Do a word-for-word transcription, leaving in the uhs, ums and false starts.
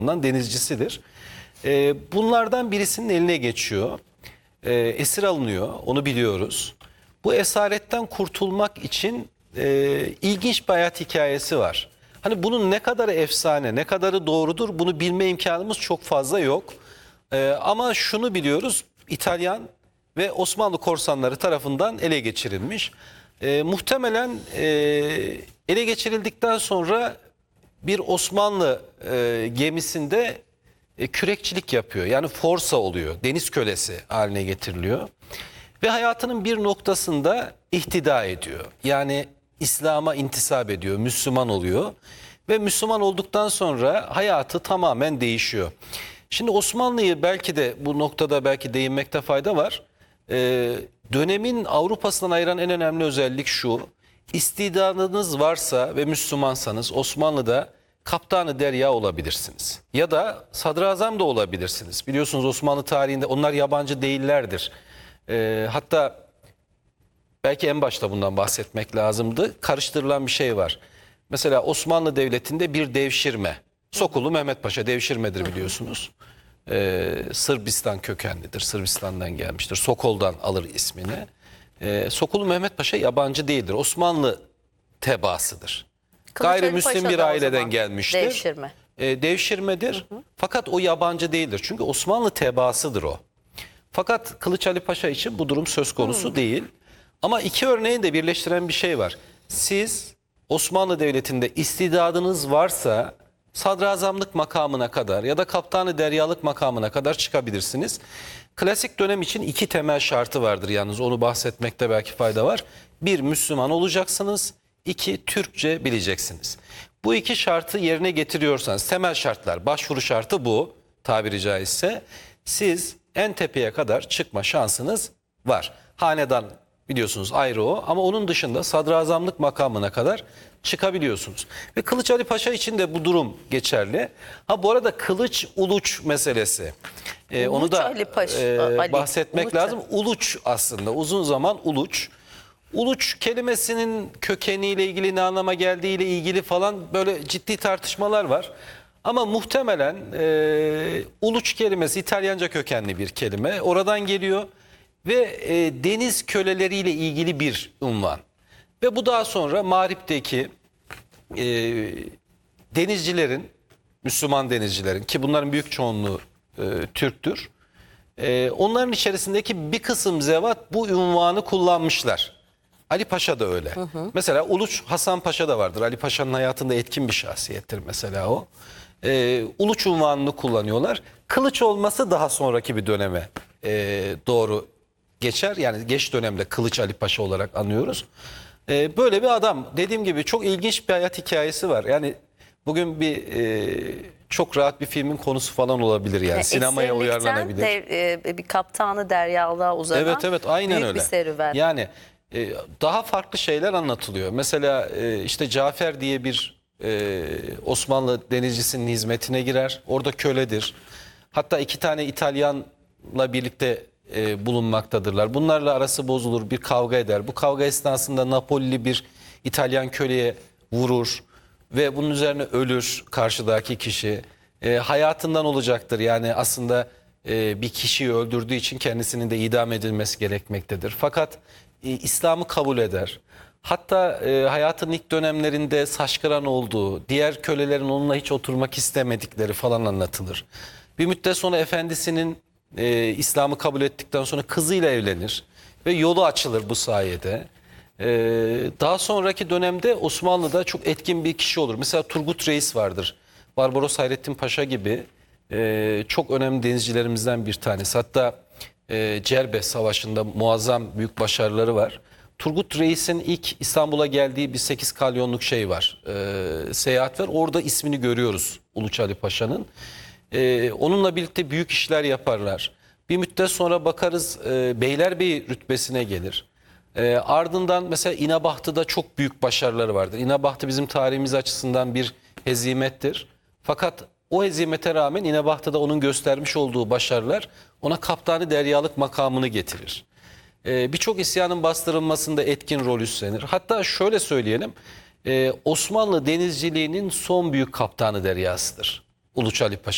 denizcisidir. E, bunlardan birisinin eline geçiyor. E, esir alınıyor, onu biliyoruz. Bu esaretten kurtulmak için e, ilginç bir hayat hikayesi var. Hani bunun ne kadarı efsane, ne kadarı doğrudur bunu bilme imkanımız çok fazla yok. E, ama şunu biliyoruz, İtalyan ve Osmanlı korsanları tarafından ele geçirilmiş. E, muhtemelen e, ele geçirildikten sonra bir Osmanlı e, gemisinde e, kürekçilik yapıyor. Yani forsa oluyor. Deniz kölesi haline getiriliyor. Ve hayatının bir noktasında ihtida ediyor. Yani İslam'a intisap ediyor, Müslüman oluyor. Ve Müslüman olduktan sonra hayatı tamamen değişiyor. Şimdi Osmanlı'yı belki de bu noktada belki değinmekte fayda var. Ee, dönemin Avrupa'sından ayıran en önemli özellik şu. İstidadınız varsa ve Müslümansanız Osmanlı'da kaptanı derya olabilirsiniz. Ya da sadrazam da olabilirsiniz. Biliyorsunuz Osmanlı tarihinde onlar yabancı değillerdir. Ee, hatta belki en başta bundan bahsetmek lazımdı. Karıştırılan bir şey var. Mesela Osmanlı Devleti'nde bir devşirme. Sokulu Mehmet Paşa devşirmedir biliyorsunuz. Ee, Sırbistan kökenlidir. Sırbistan'dan gelmiştir. Sokol'dan alır ismini. Ee, Sokulu Mehmet Paşa yabancı değildir. Osmanlı tebaasıdır. Gayrimüslim bir aileden gelmiştir. Devşirme. Ee, devşirmedir. Hı hı. Fakat o yabancı değildir. Çünkü Osmanlı tebaasıdır o. Fakat Kılıç Ali Paşa için bu durum söz konusu hmm. değil. Ama iki örneğin de birleştiren bir şey var. Siz Osmanlı Devleti'nde istidadınız varsa sadrazamlık makamına kadar ya da kaptanı deryalık makamına kadar çıkabilirsiniz. Klasik dönem için iki temel şartı vardır yalnız, onu bahsetmekte belki fayda var. Bir, Müslüman olacaksınız. İki, Türkçe bileceksiniz. Bu iki şartı yerine getiriyorsanız, temel şartlar, başvuru şartı bu tabiri caizse, siz en tepeye kadar çıkma şansınız var. Hanedan biliyorsunuz ayrı o, ama onun dışında sadrazamlık makamına kadar çıkabiliyorsunuz. Ve Kılıç Ali Paşa için de bu durum geçerli. Ha bu arada Kılıç Uluç meselesi. Ee, Uluç onu da Ali Paşa, e, Ali, bahsetmek Uluç. lazım. Uluç aslında uzun zaman Uluç. Uluç kelimesinin kökeniyle ilgili, ne anlama geldiğiyle ilgili falan böyle ciddi tartışmalar var. Ama muhtemelen e, Uluç kelimesi İtalyanca kökenli bir kelime. Oradan geliyor ve e, deniz köleleriyle ilgili bir unvan. Ve bu daha sonra Mağrip'teki e, denizcilerin, Müslüman denizcilerin, ki bunların büyük çoğunluğu e, Türktür. E, onların içerisindeki bir kısım zevat bu unvanı kullanmışlar. Ali Paşa da öyle. Hı hı. Mesela Uluç Hasan Paşa da vardır. Ali Paşa'nın hayatında etkin bir şahsiyettir mesela o. Ee, Uluç unvanını kullanıyorlar. Kılıç olması daha sonraki bir döneme e, doğru geçer. Yani geç dönemde Kılıç Ali Paşa olarak anıyoruz. Ee, böyle bir adam. Dediğim gibi çok ilginç bir hayat hikayesi var. Yani bugün bir e, çok rahat bir filmin konusu falan olabilir yani. yani Sinemaya uyarlanabilir. Dev, e, bir kaptanı deryalığa uzanan evet, evet, aynen büyük öyle. bir serüven. Yani e, daha farklı şeyler anlatılıyor. Mesela e, işte Cafer diye bir e, Osmanlı denizcisinin hizmetine girer. Orada köledir. Hatta iki tane İtalyanla birlikte e, bulunmaktadırlar. Bunlarla arası bozulur, bir kavga eder. Bu kavga esnasında Napolili bir İtalyan köleye vurur ve bunun üzerine ölür karşıdaki kişi. E, hayatından olacaktır. Yani aslında e, bir kişiyi öldürdüğü için kendisinin de idam edilmesi gerekmektedir. Fakat e, İslam'ı kabul eder. Hatta e, hayatın ilk dönemlerinde saçkıran olduğu, diğer kölelerin onunla hiç oturmak istemedikleri falan anlatılır. Bir müddet sonra efendisinin e, İslam'ı kabul ettikten sonra kızıyla evlenir ve yolu açılır bu sayede. E, daha sonraki dönemde Osmanlı'da çok etkin bir kişi olur. Mesela Turgut Reis vardır. Barbaros Hayrettin Paşa gibi e, çok önemli denizcilerimizden bir tanesi. Hatta e, Cerbe Savaşı'nda muazzam büyük başarıları var. Turgut Reis'in ilk İstanbul'a geldiği bir sekiz kalyonluk şey var, e, seyahat var. Orada ismini görüyoruz Uluç Ali Paşa'nın. E, onunla birlikte büyük işler yaparlar. Bir müddet sonra bakarız e, Beylerbeyi rütbesine gelir. E, ardından mesela İnebahtı'da çok büyük başarıları vardır. İnebahtı bizim tarihimiz açısından bir hezimettir. Fakat o hezimete rağmen İnebahtı'da onun göstermiş olduğu başarılar ona kaptanı deryalık makamını getirir. Ee, Birçok isyanın bastırılmasında etkin rol üstlenir. Hatta şöyle söyleyelim, e, Osmanlı denizciliğinin son büyük kaptanı deryasıdır Uluç Ali Paşa.